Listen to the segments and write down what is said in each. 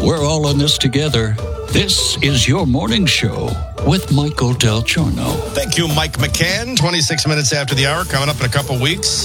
We're all in this together. This is your morning show with Michael Del Giorno. Thank you, Mike McCann. 26 minutes after the hour, coming up in a couple weeks.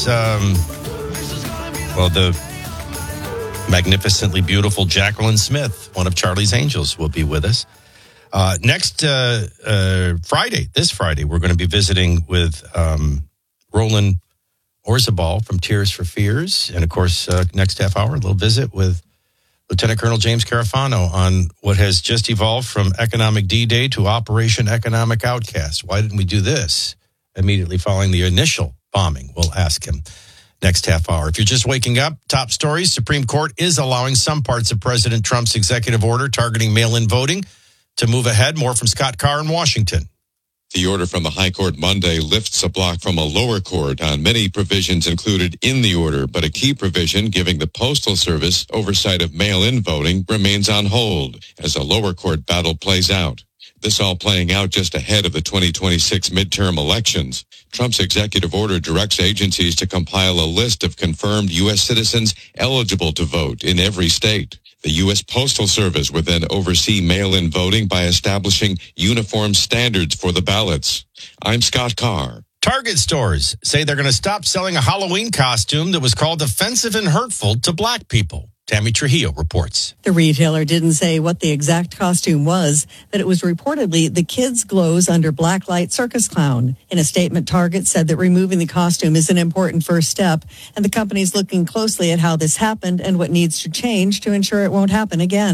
The magnificently beautiful Jacqueline Smith, one of Charlie's Angels, will be with us. Next Friday, we're going to be visiting with Roland Orzabal from Tears for Fears. And, of course, next half hour, a little visit with Lieutenant Colonel James Carafano on what has just evolved from Economic D-Day to Operation Economic Outcast. Why didn't we do this immediately following the initial bombing? We'll ask him next half hour. If you're just waking up, top stories. Supreme Court is allowing some parts of President Trump's executive order targeting mail-in voting to move ahead. More from Scott Carr in Washington. The order from the High Court Monday lifts a block from a lower court on many provisions included in the order, but a key provision giving the Postal Service oversight of mail-in voting remains on hold as a lower court battle plays out. This all playing out just ahead of the 2026 midterm elections. Trump's executive order directs agencies to compile a list of confirmed U.S. citizens eligible to vote in every state. The U.S. Postal Service would then oversee mail-in voting by establishing uniform standards for the ballots. I'm Scott Carr. Target stores say they're going to stop selling a Halloween costume that was called offensive and hurtful to black people. Tammy Trujillo reports. The retailer didn't say what the exact costume was, but it was reportedly the Kids Glows Under Blacklight Circus Clown. In a statement, Target said that removing the costume is an important first step, and the company's looking closely at how this happened and what needs to change to ensure it won't happen again.